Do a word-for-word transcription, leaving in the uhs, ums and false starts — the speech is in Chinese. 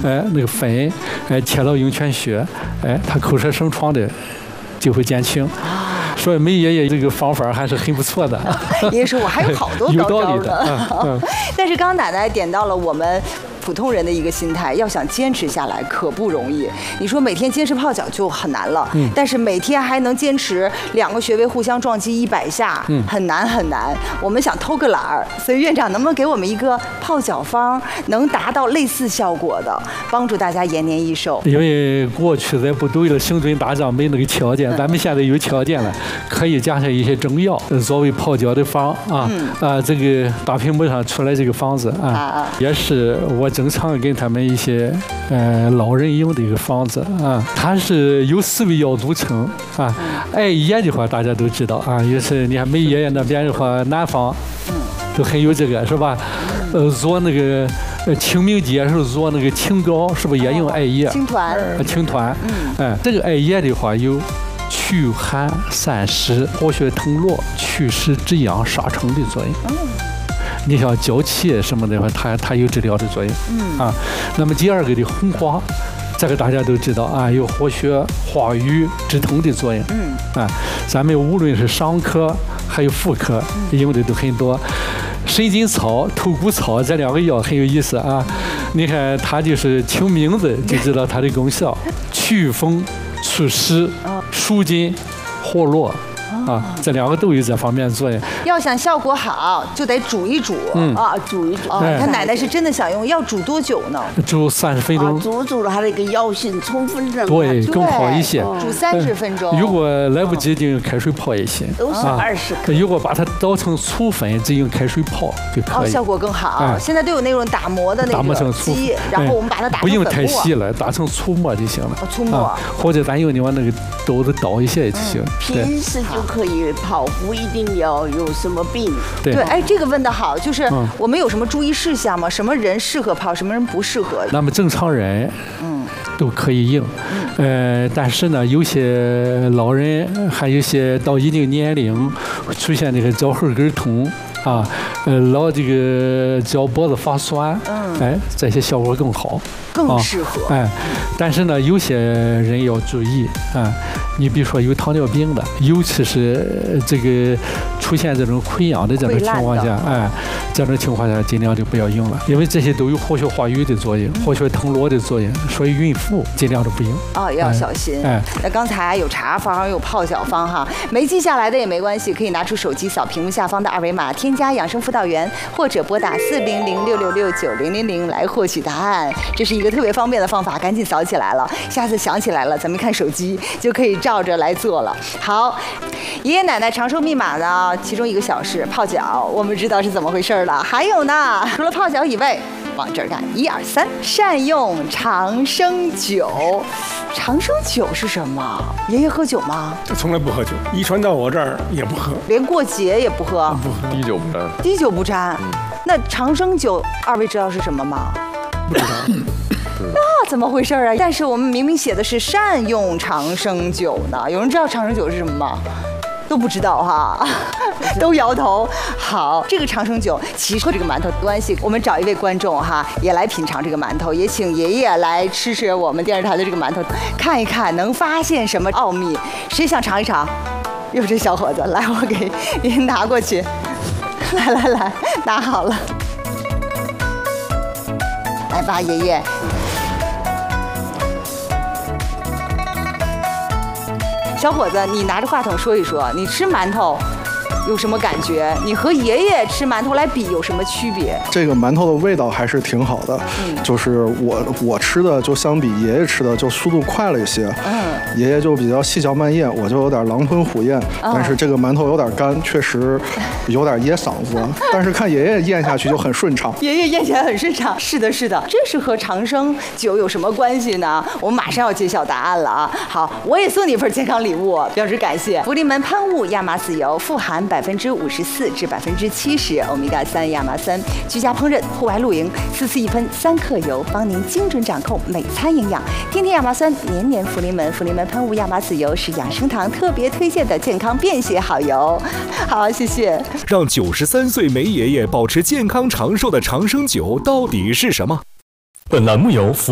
哎，那个粉，哎，切到涌泉穴，哎，他口舌生疮的就会减轻。所以梅爷爷这个方法还是很不错的。 爷爷说我还有好多高招呢。 嗯嗯、 但是刚刚奶奶点到了我们普通人的一个心态，要想坚持下来可不容易。你说每天坚持泡脚就很难了，嗯、但是每天还能坚持两个穴位互相撞击一百下，嗯、很难很难。我们想偷个懒儿，所以院长能不能给我们一个泡脚方，能达到类似效果的，帮助大家延年益寿？ 因为过去在部队的行军打仗没那个条件，嗯、咱们现在有条件了，可以加上一些中药作为泡脚的方啊、嗯、啊，这个大屏幕上出来这个方子啊，啊也是我经常跟他们一些呃老人用的一个方子啊，它是由四味药组成啊。艾叶的话大家都知道啊，也是你看梅爷爷那边的话，南方都很有这个是吧？呃，做那个呃清明节时候做那个清膏，是不是也用艾叶？ 青团。 青团。嗯。哎，这个艾叶的话有祛寒散湿、活血腾络、祛湿止痒、杀虫的作用。嗯。你像脚气什么的话，它它有治疗的作用。嗯啊，那么第二个的红花，这个大家都知道啊，有活血化瘀止痛的作用。嗯啊，咱们无论是伤科还有妇科用的都很多。神经草、头骨草这两个药很有意思啊，你看它就是听名字就知道它的功效：祛风、祛湿、舒筋、活络。啊，这两个都有这方面作用。 要想效果好，就得煮一煮、嗯、啊，煮一煮。啊，他奶奶是真的想用，要煮多久呢？ 煮三十分钟。 啊、煮煮了，它那个药性充分的。 对，更好一些。 煮三十分钟。 如果来不及，就用开水泡也行。 都是二十克。 如果把它捣成粗粉，只用开水泡就可以。 哦，效果更好。哎、现在都有那种打磨的那个机，然后我们把它打成粉末。 不用太细了，打成粗末就行了。 哦，粗末、啊。 或者咱用你往那个兜子倒一下也就行。嗯、 平时就可以泡。不一定要有什么病。 对， 对，哎，这个问得好，就是我们有什么注意事项吗？什么人适合泡，什么人不适合？ 那么正常人，嗯，都可以用，呃，但是呢，有些老人，还有些到一定年龄，出现这个脚后跟痛。啊，呃，老这个脚脖子发酸，嗯，哎，这些效果更好， 更适合。 啊、哎，但是呢，有些人要注意啊，你比如说有糖尿病的，尤其是这个出现这种溃疡的这种情况下，哎，这种情况下尽量就不要用了，因为这些都有活血化瘀的作用，活血腾络的作用，所以孕妇尽量都不用。 哦，要小心。哎，那刚才有茶方，有泡脚方哈，没记下来的也没关系，可以拿出手机扫屏幕下方的二维码，添加养生辅导员，或者拨打四零零六六六九零零零来获取答案。这是一个特别方便的方法，赶紧扫起来了。下次想起来了，咱们看手机就可以照着来做了。好，爷爷奶奶长寿密码呢，其中一个小事泡脚，我们知道是怎么回事了。还有呢，除了泡脚以外，往这儿看，一二三，善用长生酒。长生酒是什么？爷爷喝酒吗？ 从来不喝酒，遗传到我这儿也不喝， 连过节也不喝， 不喝， 滴酒不沾， 滴酒不沾。嗯、那长生酒，二位知道是什么吗？ 不知道。 那怎么回事啊？但是我们明明写的是善用长生酒呢。有人知道长生酒是什么吗？都不知道哈，都摇头。好，这个长生酒其实和这个馒头的关系，我们找一位观众哈，也来品尝这个馒头，也请爷爷来吃吃我们电视台的这个馒头，看一看能发现什么奥秘。谁想尝一尝？有这小伙子，来，我给您拿过去。来来来，拿好了，来吧，爷爷。小伙子，你拿着话筒说一说，你吃馒头有什么感觉？你和爷爷吃馒头来比有什么区别？ 这个馒头的味道还是挺好的，嗯，就是我我吃的就相比爷爷吃的就速度快了一些，嗯，爷爷就比较细嚼慢咽，我就有点狼吞虎咽，哦、但是这个馒头有点干，确实有点噎嗓子，但是看爷爷咽下去就很顺畅。 爷爷咽起来很顺畅，是的，是的，这是和长生酒有什么关系呢？我们马上要揭晓答案了啊！好，我也送你一份健康礼物，表示感谢。福临门喷雾亚麻籽油富含百分之五十四至百分之七十欧米伽三亚麻酸，居家烹饪、户外露营，四次一喷三克油，帮您精准掌控每餐营养。天天亚麻酸，年年福临门。福临门喷雾亚麻籽油是养生堂特别推荐的健康便携好油。好，谢谢。 让九十三岁梅爷爷保持健康长寿的长生酒到底是什么？本栏目由福